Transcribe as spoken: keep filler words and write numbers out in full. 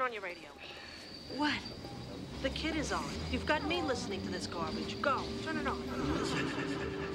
on your radio. What? The Kid is on. You've got me listening to this garbage. Go, turn it on.